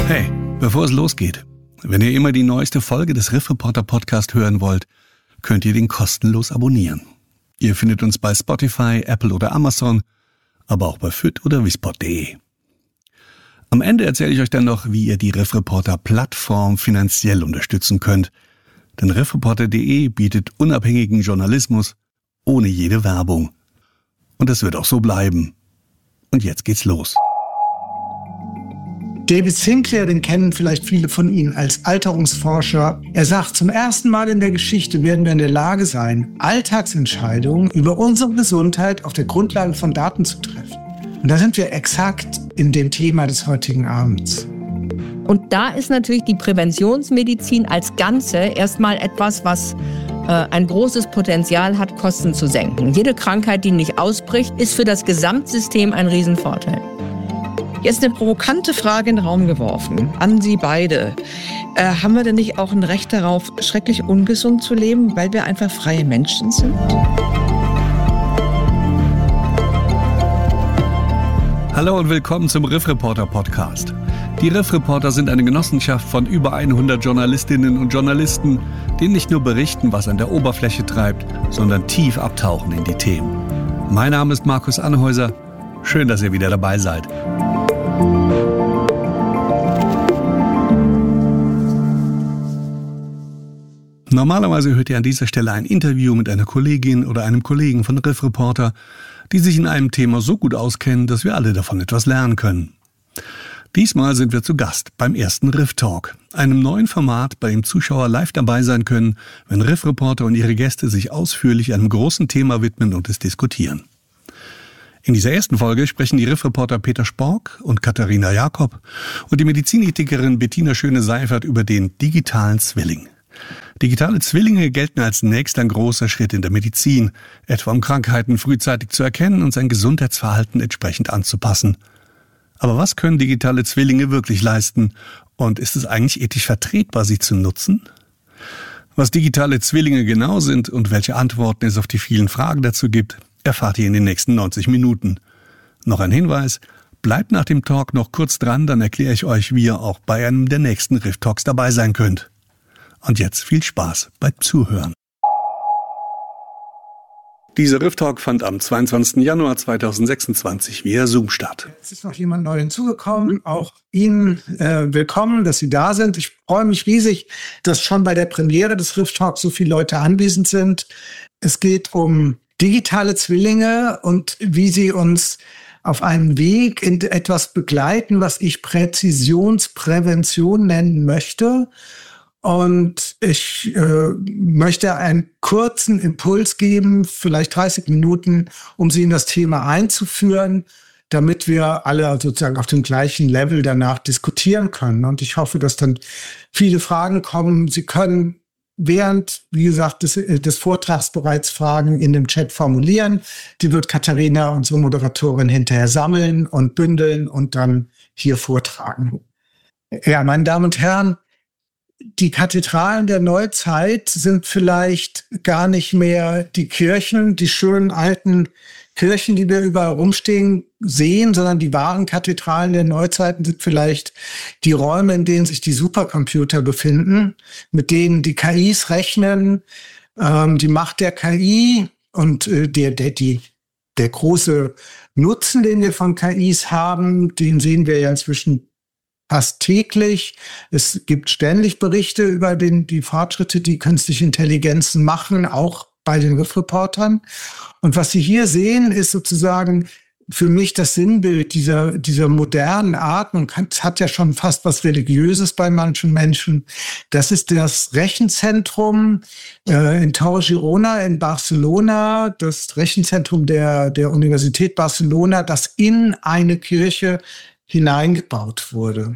Hey, bevor es losgeht, wenn ihr immer die neueste Folge des Riff Reporter Podcast hören wollt, könnt ihr den kostenlos abonnieren. Ihr findet uns bei Spotify, Apple oder Amazon, aber auch bei fit oder wispod.de. Am Ende erzähle ich euch dann noch, wie ihr die Riff Reporter Plattform finanziell unterstützen könnt. Denn riffreporter.de bietet unabhängigen Journalismus ohne jede Werbung. Und das wird auch so bleiben. Und jetzt geht's los. David Sinclair, den kennen vielleicht viele von Ihnen als Alterungsforscher. Er sagt, zum ersten Mal in der Geschichte werden wir in der Lage sein, Alltagsentscheidungen über unsere Gesundheit auf der Grundlage von Daten zu treffen. Und da sind wir exakt in dem Thema des heutigen Abends. Und da ist natürlich die Präventionsmedizin als Ganze erstmal etwas, was ein großes Potenzial hat, Kosten zu senken. Jede Krankheit, die nicht ausbricht, ist für das Gesamtsystem ein Riesenvorteil. Jetzt eine provokante Frage in den Raum geworfen, an Sie beide. Haben wir denn nicht auch ein Recht darauf, schrecklich ungesund zu leben, weil wir einfach freie Menschen sind? Hallo und willkommen zum Riff Reporter Podcast. Die Riff Reporter sind eine Genossenschaft von über 100 Journalistinnen und Journalisten, die nicht nur berichten, was an der Oberfläche treibt, sondern tief abtauchen in die Themen. Mein Name ist Markus Anhäuser. Schön, dass ihr wieder dabei seid. Normalerweise hört ihr an dieser Stelle ein Interview mit einer Kollegin oder einem Kollegen von Riff Reporter, die sich in einem Thema so gut auskennen, dass wir alle davon etwas lernen können. Diesmal sind wir zu Gast beim ersten Riff Talk, einem neuen Format, bei dem Zuschauer live dabei sein können, wenn Riff Reporter und ihre Gäste sich ausführlich einem großen Thema widmen und es diskutieren. In dieser ersten Folge sprechen die Riff Reporter Peter Spork und Katharina Jakob und die Medizinethikerin Bettina Schöne-Seifert über den digitalen Zwilling. Digitale Zwillinge gelten als nächster großer Schritt in der Medizin, etwa um Krankheiten frühzeitig zu erkennen und sein Gesundheitsverhalten entsprechend anzupassen. Aber was können digitale Zwillinge wirklich leisten? Und ist es eigentlich ethisch vertretbar, sie zu nutzen? Was digitale Zwillinge genau sind und welche Antworten es auf die vielen Fragen dazu gibt, erfahrt ihr in den nächsten 90 Minuten. Noch ein Hinweis, bleibt nach dem Talk noch kurz dran, dann erkläre ich euch, wie ihr auch bei einem der nächsten Riff Talks dabei sein könnt. Und jetzt viel Spaß beim Zuhören. Dieser Riff Talk fand am 22. Januar 2026 via Zoom statt. Es ist noch jemand neu hinzugekommen. Auch Ihnen willkommen, dass Sie da sind. Ich freue mich riesig, dass schon bei der Premiere des Riff Talks so viele Leute anwesend sind. Es geht um digitale Zwillinge und wie sie uns auf einem Weg in etwas begleiten, was ich Präzisionsprävention nennen möchte. Und ich möchte einen kurzen Impuls geben, vielleicht 30 Minuten, um Sie in das Thema einzuführen, damit wir alle sozusagen auf dem gleichen Level danach diskutieren können. Und ich hoffe, dass dann viele Fragen kommen. Sie können während, wie gesagt, des Vortrags bereits Fragen in dem Chat formulieren. Die wird Katharina, unsere Moderatorin, hinterher sammeln und bündeln und dann hier vortragen. Ja, meine Damen und Herren, die Kathedralen der Neuzeit sind vielleicht gar nicht mehr die Kirchen, die schönen alten Kirchen, die wir überall rumstehen, sehen, sondern die wahren Kathedralen der Neuzeiten sind vielleicht die Räume, in denen sich die Supercomputer befinden, mit denen die KIs rechnen, die Macht der KI und der große Nutzen, den wir von KIs haben, den sehen wir ja inzwischen fast täglich. Es gibt ständig Berichte über die Fortschritte, die künstliche Intelligenzen machen, auch bei den Riff Reportern. Und was Sie hier sehen, ist sozusagen für mich das Sinnbild dieser modernen Art. Man hat ja schon fast was Religiöses bei manchen Menschen. Das ist das Rechenzentrum in Tor Girona in Barcelona, das Rechenzentrum der Universität Barcelona, das in eine Kirche hineingebaut wurde.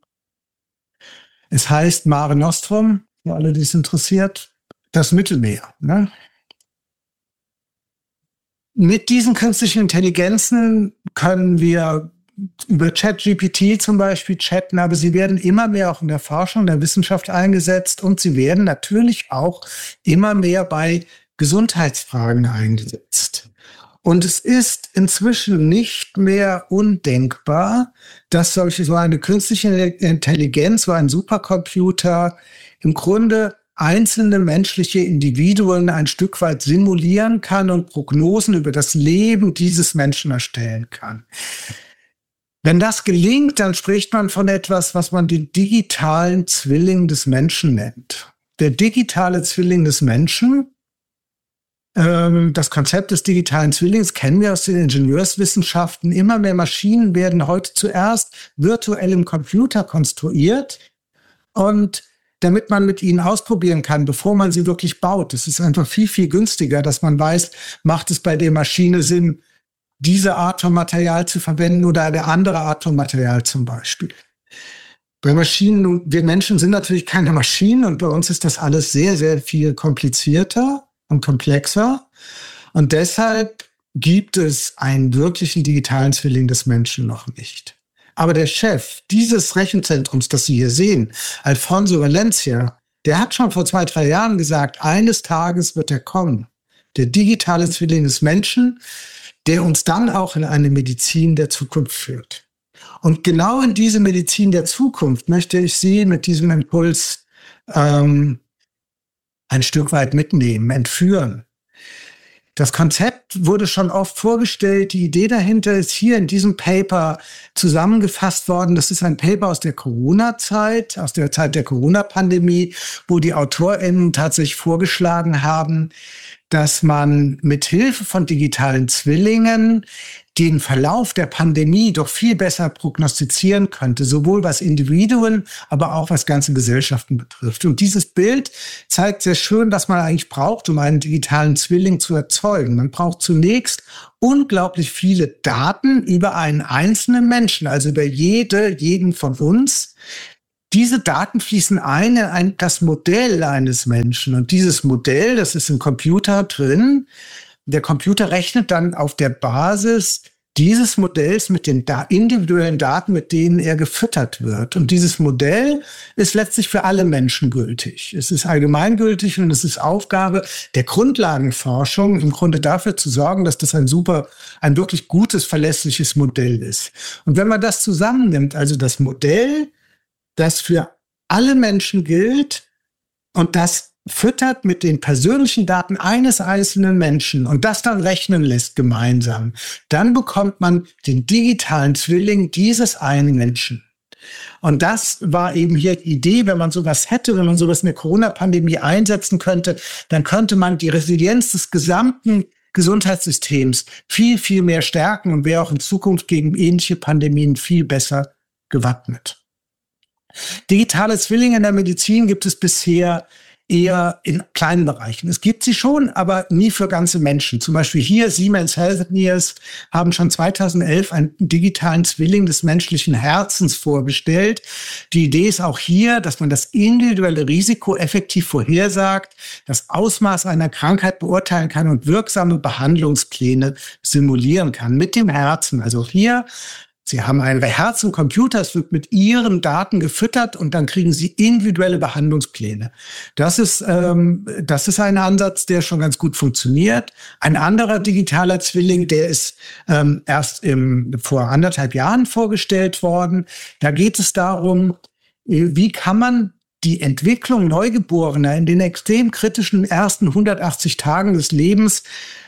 Es heißt Mare Nostrum, für alle, die es interessiert, das Mittelmeer. Ne? Mit diesen künstlichen Intelligenzen können wir über ChatGPT zum Beispiel chatten, aber sie werden immer mehr auch in der Forschung, in der Wissenschaft eingesetzt und sie werden natürlich auch immer mehr bei Gesundheitsfragen eingesetzt. Und es ist inzwischen nicht mehr undenkbar, dass so eine künstliche Intelligenz, so ein Supercomputer im Grunde einzelne menschliche Individuen ein Stück weit simulieren kann und Prognosen über das Leben dieses Menschen erstellen kann. Wenn das gelingt, dann spricht man von etwas, was man den digitalen Zwilling des Menschen nennt. Der digitale Zwilling des Menschen, das Konzept des digitalen Zwillings kennen wir aus den Ingenieurswissenschaften. Immer mehr Maschinen werden heute zuerst virtuell im Computer konstruiert und damit man mit ihnen ausprobieren kann, bevor man sie wirklich baut. Es ist einfach viel, viel günstiger, dass man weiß, macht es bei der Maschine Sinn, diese Art von Material zu verwenden oder eine andere Art von Material zum Beispiel. Bei Maschinen, wir Menschen sind natürlich keine Maschinen und bei uns ist das alles sehr, sehr viel komplizierter und komplexer. Und deshalb gibt es einen wirklichen digitalen Zwilling des Menschen noch nicht. Aber der Chef dieses Rechenzentrums, das Sie hier sehen, Alfonso Valencia, der hat schon vor 2, 3 Jahren gesagt, eines Tages wird er kommen. Der digitale Zwilling des Menschen, der uns dann auch in eine Medizin der Zukunft führt. Und genau in diese Medizin der Zukunft möchte ich Sie mit diesem Impuls ein Stück weit mitnehmen, entführen. Das Konzept wurde schon oft vorgestellt. Die Idee dahinter ist hier in diesem Paper zusammengefasst worden. Das ist ein Paper aus der Corona-Zeit, aus der Zeit der Corona-Pandemie, wo die AutorInnen tatsächlich vorgeschlagen haben, dass man mit Hilfe von digitalen Zwillingen den Verlauf der Pandemie doch viel besser prognostizieren könnte, sowohl was Individuen, aber auch was ganze Gesellschaften betrifft. Und dieses Bild zeigt sehr schön, was man eigentlich braucht, um einen digitalen Zwilling zu erzeugen. Man braucht zunächst unglaublich viele Daten über einen einzelnen Menschen, also über jeden von uns. Diese Daten fließen ein in das Modell eines Menschen. Und dieses Modell, das ist im Computer drin. Der Computer rechnet dann auf der Basis dieses Modells mit den individuellen Daten, mit denen er gefüttert wird. Und dieses Modell ist letztlich für alle Menschen gültig. Es ist allgemeingültig und es ist Aufgabe der Grundlagenforschung, im Grunde dafür zu sorgen, dass das ein wirklich gutes, verlässliches Modell ist. Und wenn man das zusammennimmt, also das Modell, das für alle Menschen gilt und das füttert mit den persönlichen Daten eines einzelnen Menschen und das dann rechnen lässt gemeinsam, dann bekommt man den digitalen Zwilling dieses einen Menschen. Und das war eben hier die Idee, wenn man sowas hätte, wenn man sowas in der Corona-Pandemie einsetzen könnte, dann könnte man die Resilienz des gesamten Gesundheitssystems viel, viel mehr stärken und wäre auch in Zukunft gegen ähnliche Pandemien viel besser gewappnet. Digitale Zwillinge in der Medizin gibt es bisher eher in kleinen Bereichen. Es gibt sie schon, aber nie für ganze Menschen. Zum Beispiel hier Siemens Healthineers haben schon 2011 einen digitalen Zwilling des menschlichen Herzens vorgestellt. Die Idee ist auch hier, dass man das individuelle Risiko effektiv vorhersagt, das Ausmaß einer Krankheit beurteilen kann und wirksame Behandlungspläne simulieren kann mit dem Herzen. Also hier Sie haben ein Herz im Computer, es wird mit Ihren Daten gefüttert und dann kriegen Sie individuelle Behandlungspläne. Das ist ein Ansatz, der schon ganz gut funktioniert. Ein anderer digitaler Zwilling, der ist erst vor 1,5 Jahren vorgestellt worden. Da geht es darum, wie kann man die Entwicklung Neugeborener in den extrem kritischen ersten 180 Tagen des Lebens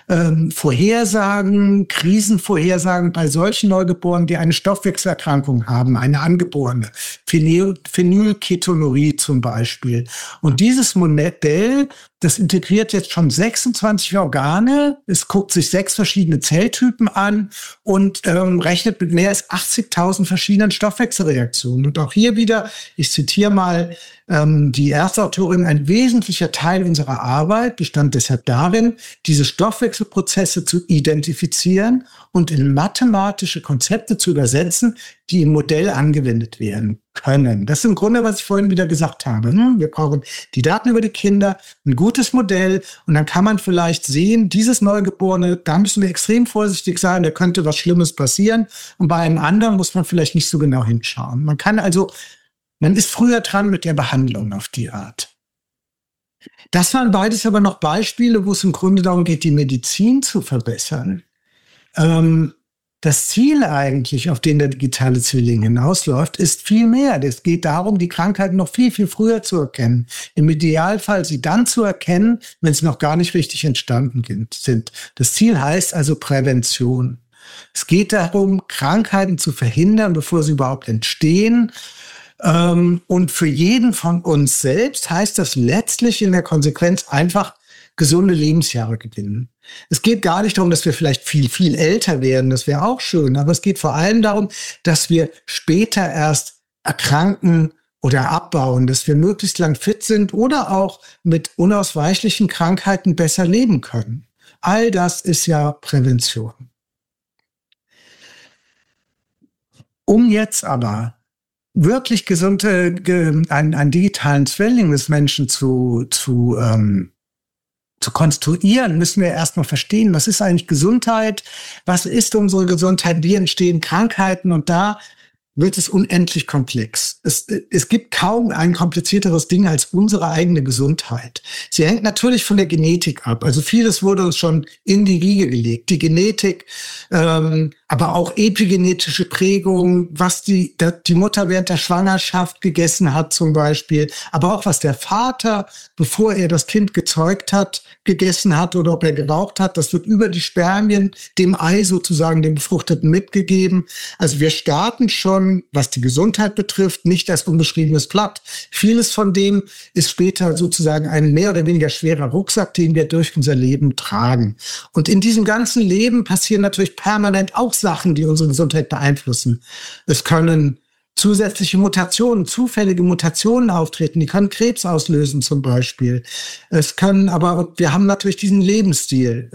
vorhersagen, Krisen vorhersagen bei solchen Neugeborenen, die eine Stoffwechselerkrankung haben, eine angeborene, Phenylketonurie zum Beispiel. Und dieses Modell, das integriert jetzt schon 26 Organe, es guckt sich 6 verschiedene Zelltypen an und rechnet mit mehr als 80.000 verschiedenen Stoffwechselreaktionen. Und auch hier wieder, ich zitiere mal die Erstautorin, ein wesentlicher Teil unserer Arbeit bestand deshalb darin, diese Stoffwechselprozesse zu identifizieren und in mathematische Konzepte zu übersetzen, die im Modell angewendet werden können. Das ist im Grunde, was ich vorhin wieder gesagt habe. Wir brauchen die Daten über die Kinder, ein gutes Modell und dann kann man vielleicht sehen, dieses Neugeborene, da müssen wir extrem vorsichtig sein, da könnte was Schlimmes passieren und bei einem anderen muss man vielleicht nicht so genau hinschauen. Man ist früher dran mit der Behandlung auf die Art. Das waren beides aber noch Beispiele, wo es im Grunde darum geht, die Medizin zu verbessern. Das Ziel eigentlich, auf den der digitale Zwilling hinausläuft, ist viel mehr. Es geht darum, die Krankheiten noch viel, viel früher zu erkennen. Im Idealfall sie dann zu erkennen, wenn sie noch gar nicht richtig entstanden sind. Das Ziel heißt also Prävention. Es geht darum, Krankheiten zu verhindern, bevor sie überhaupt entstehen. Und für jeden von uns selbst heißt das letztlich in der Konsequenz einfach gesunde Lebensjahre gewinnen. Es geht gar nicht darum, dass wir vielleicht viel, viel älter werden. Das wäre auch schön. Aber es geht vor allem darum, dass wir später erst erkranken oder abbauen, dass wir möglichst lang fit sind oder auch mit unausweichlichen Krankheiten besser leben können. All das ist ja Prävention. Um jetzt aber wirklich einen digitalen Zwilling des Menschen zu konstruieren, müssen wir erstmal verstehen, was ist eigentlich Gesundheit, was ist unsere Gesundheit, wie entstehen Krankheiten, und da wird es unendlich komplex. Es gibt kaum ein komplizierteres Ding als unsere eigene Gesundheit. Sie hängt natürlich von der Genetik ab. Also vieles wurde uns schon in die Wiege gelegt. Die Genetik, aber auch epigenetische Prägungen, was die Mutter während der Schwangerschaft gegessen hat zum Beispiel, aber auch was der Vater, bevor er das Kind gezeugt hat, gegessen hat oder ob er geraucht hat. Das wird über die Spermien dem Ei sozusagen, dem Befruchteten, mitgegeben. Also wir starten schon, was die Gesundheit betrifft, nicht als unbeschriebenes Blatt. Vieles von dem ist später sozusagen ein mehr oder weniger schwerer Rucksack, den wir durch unser Leben tragen. Und in diesem ganzen Leben passieren natürlich permanent auch Sachen, die unsere Gesundheit beeinflussen. Es können zusätzliche Mutationen, zufällige Mutationen auftreten, die können Krebs auslösen zum Beispiel. Wir haben natürlich diesen Lebensstil,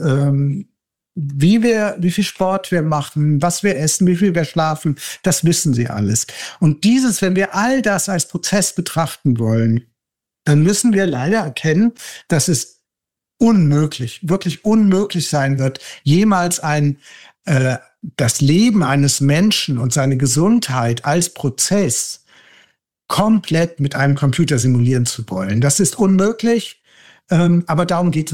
wie viel Sport wir machen, was wir essen, wie viel wir schlafen, das wissen Sie alles. Und wenn wir all das als Prozess betrachten wollen, dann müssen wir leider erkennen, dass es wirklich unmöglich sein wird, jemals das Leben eines Menschen und seine Gesundheit als Prozess komplett mit einem Computer simulieren zu wollen. Das ist unmöglich, aber darum geht es.